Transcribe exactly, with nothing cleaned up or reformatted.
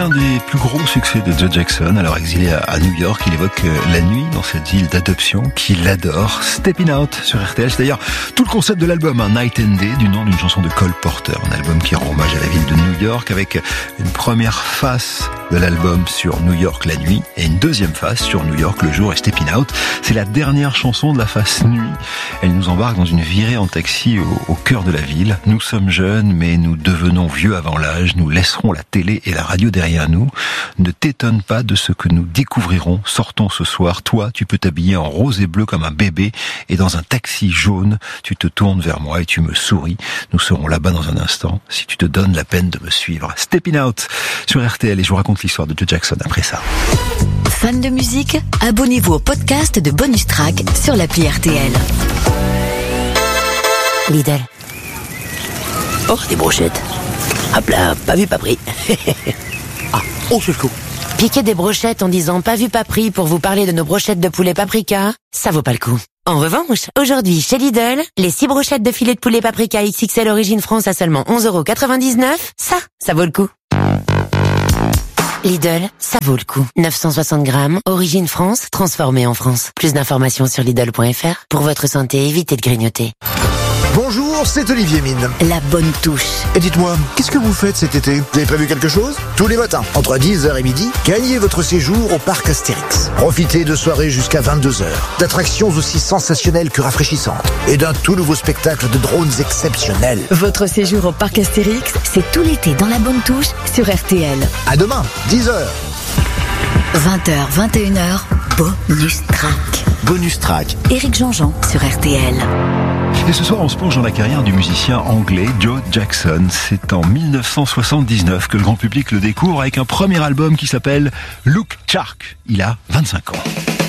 Un des plus gros succès de Joe Jackson, alors exilé à New York, il évoque la nuit dans cette ville d'adoption qu'il adore. Steppin' Out sur R T L, c'est d'ailleurs tout le concept de l'album, un Night and Day, du nom d'une chanson de Cole Porter, un album qui rend hommage à la ville de New York avec une première face de l'album sur New York la nuit et une deuxième face sur New York le jour et Steppin' Out. C'est la dernière chanson de la face nuit. Elle nous embarque dans une virée en taxi au, au cœur de la ville. Nous sommes jeunes, mais nous devenons vieux avant l'âge. Nous laisserons la télé et la radio derrière nous. Ne t'étonne pas de ce que nous découvrirons. Sortons ce soir. Toi, tu peux t'habiller en rose et bleu comme un bébé et dans un taxi jaune, tu te tournes vers moi et tu me souris. Nous serons là-bas dans un instant si tu te donnes la peine de me suivre. Steppin' Out sur R T L et je vous raconte l'histoire de Joe Jackson après ça. Fan de musique, abonnez-vous au podcast de Bonus Track sur l'appli R T L. Lidl. Oh, des brochettes. Hop là, pas vu, pas pris. Ah, oh, c'est chaud. Piquer des brochettes en disant pas vu, pas pris pour vous parler de nos brochettes de poulet paprika, ça vaut pas le coup. En revanche, aujourd'hui, chez Lidl, les six brochettes de filet de poulet paprika X X L Origine France à seulement onze euros quatre-vingt-dix-neuf, ça, ça vaut le coup. Lidl, ça vaut le coup. neuf cent soixante grammes, origine France, transformé en France. Plus d'informations sur Lidl point F R. Pour votre santé, évitez de grignoter. Bonjour, c'est Olivier Mine. La bonne touche. Et dites-moi, qu'est-ce que vous faites cet été? Vous avez prévu quelque chose? Tous les matins, entre dix heures et midi, gagnez votre séjour au parc Astérix. Profitez de soirées jusqu'à vingt-deux heures, d'attractions aussi sensationnelles que rafraîchissantes, et d'un tout nouveau spectacle de drones exceptionnels. Votre séjour au parc Astérix, c'est tout l'été dans la bonne touche sur R T L. À demain, dix heures. vingt heures, vingt et une heures, Bonus Track. Bonus Track. Éric Jean-Jean sur R T L. Et ce soir, on se plonge dans la carrière du musicien anglais Joe Jackson. C'est en dix-neuf cent soixante-dix-neuf que le grand public le découvre avec un premier album qui s'appelle Look Shark. Il a vingt-cinq ans.